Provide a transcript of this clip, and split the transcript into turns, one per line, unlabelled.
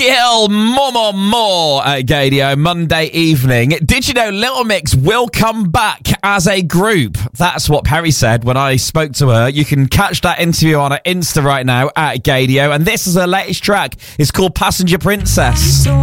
Gill, more at Gadio Monday evening. Did you know Little Mix will come back as a group? That's what Perry said when I spoke to her. You can catch that interview on her Insta right now at Gadio. And this is her latest track. It's called Passenger Princess.